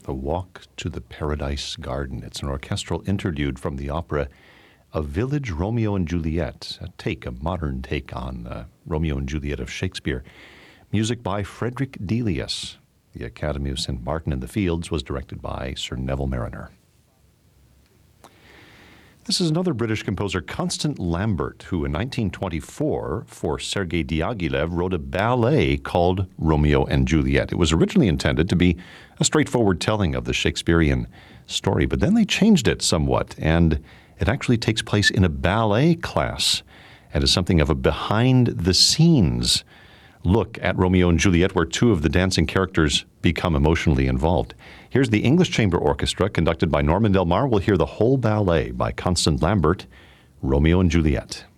The Walk to the Paradise Garden. It's an orchestral interlude from the opera A Village Romeo and Juliet, a modern take on Romeo and Juliet of Shakespeare. Music by Frederick Delius. The Academy of St. Martin in the Fields was directed by Sir Neville Marriner. This is another British composer, Constant Lambert, who in 1924, for Sergei Diaghilev, wrote a ballet called Romeo and Juliet. It was originally intended to be a straightforward telling of the Shakespearean story, but then they changed it somewhat, and it actually takes place in a ballet class and is something of a behind-the-scenes look at Romeo and Juliet, where two of the dancing characters become emotionally involved. Here's the English Chamber Orchestra, conducted by Norman Del Mar. We'll hear the whole ballet by Constant Lambert, Romeo and Juliet.